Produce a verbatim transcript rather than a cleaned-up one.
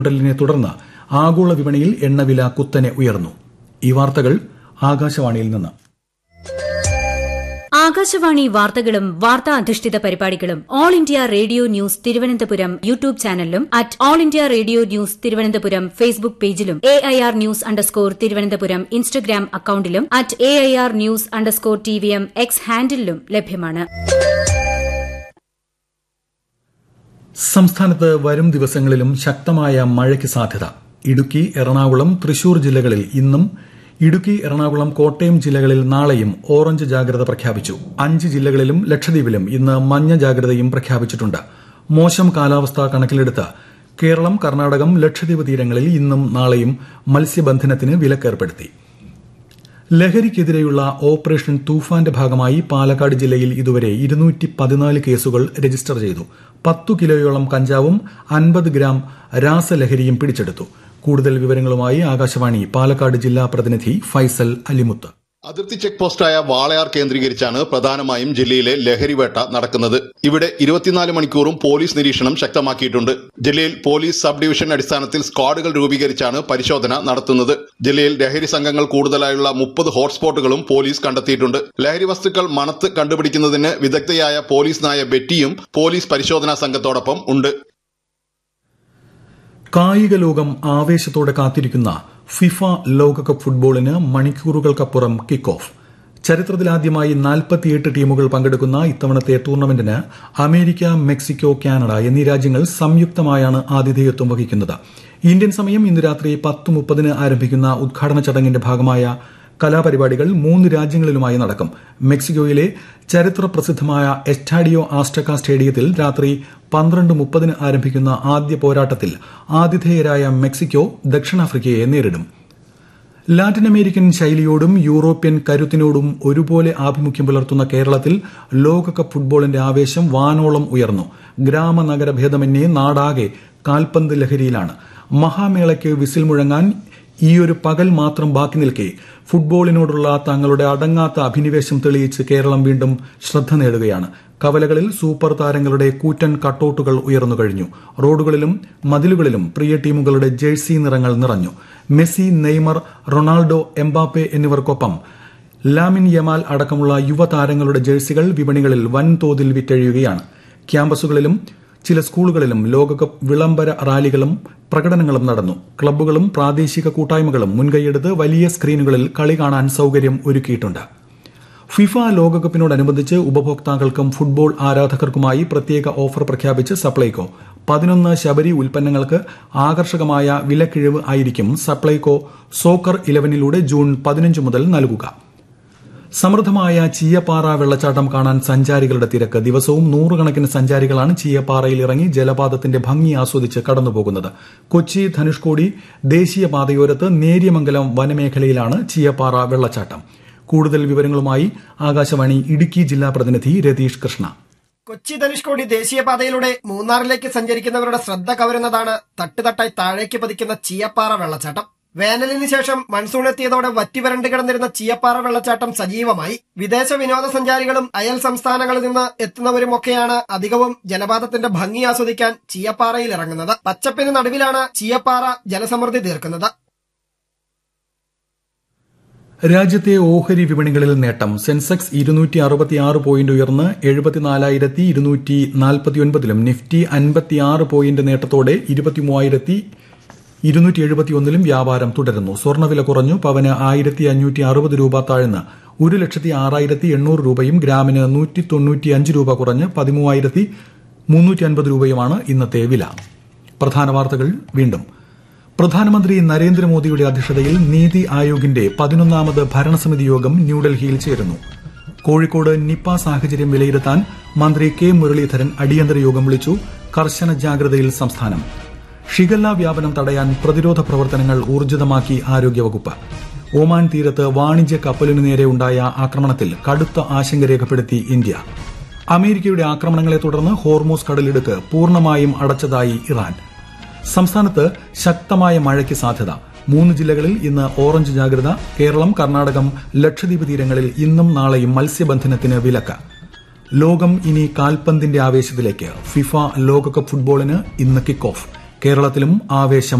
ിനെ തുടർന്ന് ആഗോള വിപണിയിൽ എണ്ണവില കുത്തനെ ഉയർന്നു. ഈ വാർത്തകൾ ആകാശവാണിയിൽ നിന്ന്. ആകാശവാണി വാർത്തകളും വാർത്താ അധിഷ്ഠിത പരിപാടികളും all India radio news Thiruvananthapuram YouTube ചാനലിലും at all India radio news Thiruvananthapuram Facebook പേജിലും A I R news underscore Thiruvananthapuram Instagram അക്കൌണ്ടിലും at A I R news underscore T V M X ഹാൻഡിലും ലഭ്യമാണ്. സംസ്ഥാനത്ത് വരും ദിവസങ്ങളിലും ശക്തമായ മഴയ്ക്ക് സാധ്യത. ഇടുക്കി, എറണാകുളം, തൃശൂർ ജില്ലകളിൽ ഇന്നും, ഇടുക്കി, എറണാകുളം, കോട്ടയം ജില്ലകളിൽ നാളെയും ഓറഞ്ച് ജാഗ്രത പ്രഖ്യാപിച്ചു. അഞ്ച് ജില്ലകളിലും ലക്ഷദ്വീപിലും ഇന്ന് മഞ്ഞ ജാഗ്രതയും പ്രഖ്യാപിച്ചിട്ടുണ്ട്. മോശം കാലാവസ്ഥ കണക്കിലെടുത്ത് കേരളം, കർണാടകം, ലക്ഷദ്വീപ് തീരങ്ങളിൽ ഇന്നും നാളെയും മത്സ്യബന്ധനത്തിന് വിലക്കേർപ്പെടുത്തി. ലഹരിക്കെതിരെയുള്ള ഓപ്പറേഷൻ തൂഫാന്റെ ഭാഗമായി പാലക്കാട് ജില്ലയിൽ ഇതുവരെ ഇരുന്നൂറ്റി പതിനാല് കേസുകൾ രജിസ്റ്റർ ചെയ്തു. പത്തു കിലോയോളം കഞ്ചാവും അൻപത് ഗ്രാം രാസലഹരിയും പിടിച്ചെടുത്തു. കൂടുതൽ വിവരങ്ങളുമായി ആകാശവാണി പാലക്കാട് ജില്ലാ പ്രതിനിധി ഫൈസൽ അലിമുത്ത്. അതിർത്തി ചെക്ക് പോസ്റ്റായ വാളയാർ കേന്ദ്രീകരിച്ചാണ് പ്രധാനമായും ജില്ലയിലെ ലഹരിവേട്ട നടക്കുന്നത്. ഇവിടെ ഇരുപത്തിനാല് മണിക്കൂറും പോലീസ് നിരീക്ഷണം ശക്തമാക്കിയിട്ടുണ്ട്. ജില്ലയിൽ പോലീസ് സബ് ഡിവിഷൻ അടിസ്ഥാനത്തിൽ സ്ക്വാഡുകൾ രൂപീകരിച്ചാണ് പരിശോധന നടത്തുന്നത്. ജില്ലയിൽ ലഹരി സംഘങ്ങൾ കൂടുതലായുള്ള മുപ്പത് ഹോട്ട്സ്പോട്ടുകളും പോലീസ് കണ്ടെത്തിയിട്ടുണ്ട്. ലഹരി വസ്തുക്കൾ മണത്ത് കണ്ടുപിടിക്കുന്നതിന് വിദഗ്ധയായ പോലീസ് നായ ബെറ്റിയും പോലീസ് പരിശോധനാ സംഘത്തോടൊപ്പം ഉണ്ട്. കായിക ലോകം ആവേശത്തോടെ കാത്തിരിക്കുന്ന ഫിഫ ലോകകപ്പ് ഫുട്ബോളിന് മണിക്കൂറുകൾക്കപ്പുറം കിക്ക് ഓഫ്. ചരിത്രത്തിലാദ്യമായി നാൽപ്പത്തിയെട്ട് ടീമുകൾ പങ്കെടുക്കുന്ന ഇത്തവണത്തെ ടൂർണമെന്റിന് അമേരിക്ക, മെക്സിക്കോ, കാനഡ എന്നീ രാജ്യങ്ങൾ സംയുക്തമായാണ് ആതിഥേയത്വം വഹിക്കുന്നത്. ഇന്ത്യൻ സമയം ഇന്ന് രാത്രി പത്ത് മുപ്പതിന് ആരംഭിക്കുന്ന ഉദ്ഘാടന ചടങ്ങിന്റെ ഭാഗമായ കലാപരിപാടികൾ മൂന്ന് രാജ്യങ്ങളിലുമായി നടക്കും. മെക്സിക്കോയിലെ ചരിത്ര പ്രസിദ്ധമായ എസ്റ്റാഡിയോ ആസ്റ്റക സ്റ്റേഡിയത്തിൽ രാത്രി പന്ത്രണ്ട് മുപ്പതിന് ആരംഭിക്കുന്ന ആദ്യ പോരാട്ടത്തിൽ ആതിഥേയരായ മെക്സിക്കോ ദക്ഷിണാഫ്രിക്കയെ നേരിടും. ലാറ്റിൻ അമേരിക്കൻ ശൈലിയോടും യൂറോപ്യൻ കരുത്തിനോടും ഒരുപോലെ ആഭിമുഖ്യം പുലർത്തുന്ന കേരളത്തിൽ ലോകകപ്പ് ഫുട്ബോളിന്റെ ആവേശം വാനോളം ഉയർന്നു. ഗ്രാമനഗര ഭേദമന്യേ നാടാകെ കാൽപന്ത് ലഹരിയിലാണ്. മഹാമേളയ്ക്ക് വിസിൽ മുഴങ്ങാൻ ഈയൊരു പകൽ മാത്രം ബാക്കി നിൽക്കെ ഫുട്ബോളിനോടുള്ള തങ്ങളുടെ അടങ്ങാത്ത അഭിനിവേശം തെളിയിച്ച് കേരളം വീണ്ടും ശ്രദ്ധ നേടുകയാണ്. കവലകളിൽ സൂപ്പർ താരങ്ങളുടെ കൂറ്റൻ കട്ടൌട്ടുകൾ ഉയർന്നു കഴിഞ്ഞു. റോഡുകളിലും മതിലുകളിലും പ്രിയ ടീമുകളുടെ ജേഴ്സി നിറങ്ങൾ നിറഞ്ഞു. മെസ്സി, നെയ്മർ, റൊണാൾഡോ, എംബാപ്പെ എന്നിവർക്കൊപ്പം ലാമിൻ യമാൽ അടക്കമുള്ള യുവതാരങ്ങളുടെ ജേഴ്സികൾ വിപണികളിൽ വൻതോതിൽ വിറ്റഴിയുകയാണ്. ക്യാമ്പസുകളിലും ചില സ്കൂളുകളിലും ലോകകപ്പ് വിളംബര റാലികളും പ്രകടനങ്ങളും നടന്നു. ക്ലബ്ബുകളും പ്രാദേശിക കൂട്ടായ്മകളും മുൻകൈയെടുത്ത് വലിയ സ്ക്രീനുകളിൽ കളി കാണാൻ സൌകര്യം ഒരുക്കിയിട്ടുണ്ട്. ഫിഫ ലോകകപ്പിനോടനുബന്ധിച്ച് ഉപഭോക്താക്കൾക്കും ഫുട്ബോൾ ആരാധകർക്കുമായി പ്രത്യേക ഓഫർ പ്രഖ്യാപിച്ച് സപ്ലൈകോ. പതിനൊന്ന് ശബരി ഉൽപ്പന്നങ്ങൾക്ക് ആകർഷകമായ വിലക്കിഴിവ് ആയിരിക്കും സപ്ലൈകോ സോക്കർ ഇലവനിലൂടെ ജൂൺ പതിനഞ്ച് മുതൽ നൽകുക. സമൃദ്ധമായ ചീയപ്പാറ വെള്ളച്ചാട്ടം കാണാൻ സഞ്ചാരികളുടെ തിരക്ക്. ദിവസവും നൂറുകണക്കിന് സഞ്ചാരികളാണ് ചീയപ്പാറയിൽ ഇറങ്ങി ജലപാതത്തിന്റെ ഭംഗി ആസ്വദിച്ച് കടന്നുപോകുന്നത്. കൊച്ചി ധനുഷ്കോടി ദേശീയപാതയോരത്ത് നേര്യമംഗലം വനമേഖലയിലാണ് ചീയപ്പാറ വെള്ളച്ചാട്ടം. കൂടുതൽ വിവരങ്ങളുമായി ആകാശവാണി ഇടുക്കി ജില്ലാ പ്രതിനിധി രതീഷ് കൃഷ്ണ. കൊച്ചി ധനുഷ്കോടി ദേശീയപാതയിലൂടെ മൂന്നാറിലേക്ക് സഞ്ചരിക്കുന്നവരുടെ ശ്രദ്ധ കവരുന്നതാണ് തട്ടുതട്ടായി താഴേക്ക് പതിക്കുന്ന ചീയപ്പാറ വെള്ളച്ചാട്ടം. വേനലിന് ശേഷം മൺസൂൺ എത്തിയതോടെ വറ്റിവരണ്ട് കിടന്നിരുന്ന ചീയപ്പാറ വെള്ളച്ചാട്ടം സജീവമായി. വിദേശ വിനോദസഞ്ചാരികളും അയൽ സംസ്ഥാനങ്ങളിൽ നിന്ന് എത്തുന്നവരുമൊക്കെയാണ് അധികവും ജലപാതത്തിന്റെ ഭംഗി ആസ്വദിക്കാൻ ചീയപ്പാറയിൽ ഇറങ്ങുന്നത്. പച്ചപ്പിന് നടുവിലാണ് ചീയപ്പാറ ജലസമൃദ്ധി തീർക്കുന്നത്. രാജ്യത്തെ ഓഹരി വിപണികളിൽ നേട്ടം. സെൻസെക്സ് ഇരുന്നൂറ്റി അറുപത്തിയാറ് പോയിന്റ് ഉയർന്ന് എഴുപത്തിനാലായിരത്തി ഇരുന്നൂറ്റി നാൽപ്പത്തിയൊൻപതിലും നിഫ്റ്റി അൻപത്തിയാറ് പോയിന്റ് നേട്ടത്തോടെ ഇരുപത്തിമൂവായിരത്തി ഇരുന്നൂറ്റി എഴുപത്തിയൊന്നിലും വ്യാപാരം തുടരുന്നു. സ്വർണ്ണവില കുറഞ്ഞു. പവന് ആയിരത്തി അഞ്ഞൂറ്റി അറുപത് രൂപ താഴ്ന്ന് ഒരു ലക്ഷത്തി ആറായിരത്തി എണ്ണൂറ് രൂപയും ഗ്രാമിന് നൂറ്റി തൊണ്ണൂറ്റിയഞ്ച് രൂപ കുറഞ്ഞ് പതിമൂവായിരത്തി മുന്നൂറ്റി അൻപത് രൂപയുമാണ് ഇന്നത്തെ വില. പ്രധാന വാർത്തകൾ വീണ്ടും. പ്രധാനമന്ത്രി നരേന്ദ്രമോദിയുടെ അധ്യക്ഷതയിൽ നീതി ആയോഗിന്റെ പതിനൊന്നാമത് ഭരണസമിതി യോഗം ന്യൂഡൽഹിയിൽ ചേരുന്നു. കോഴിക്കോട് നിപ സാഹചര്യം വിലയിരുത്താൻ മന്ത്രി കെ മുരളീധരൻ അടിയന്തര യോഗം വിളിച്ചു. കർശന ജാഗ്രതയിൽ സംസ്ഥാനം. ഷിഗല്ല വ്യാപനം തടയാൻ പ്രതിരോധ പ്രവർത്തനങ്ങൾ ഊർജിതമാക്കി ആരോഗ്യവകുപ്പ്. ഒമാൻ തീരത്ത് വാണിജ്യ കപ്പലിനു നേരെ ഉണ്ടായ ആക്രമണത്തിൽ കടുത്ത ആശങ്ക രേഖപ്പെടുത്തി ഇന്ത്യ. അമേരിക്കയുടെ ആക്രമണങ്ങളെ തുടർന്ന് ഹോർമൂസ് കടലിടുക്ക് പൂർണ്ണമായും അടച്ചതായി ഇറാൻ. സംസ്ഥാനത്ത് ശക്തമായ മഴയ്ക്ക് സാധ്യത. മൂന്ന് ജില്ലകളിൽ ഇന്ന് ഓറഞ്ച് ജാഗ്രത. കേരളം, കർണാടകം, ലക്ഷദ്വീപ് തീരങ്ങളിൽ ഇന്നും നാളെയും മത്സ്യബന്ധനത്തിന് വിലക്ക്. ലോകം ഇനി കാൽപന്തിന്റെ ആവേശത്തിലേക്ക്. ഫിഫ ലോകകപ്പ് ഫുട്ബോളിന് ഇന്ന് കിക്ക് ഓഫ്. കേരളത്തിലും ആവേശം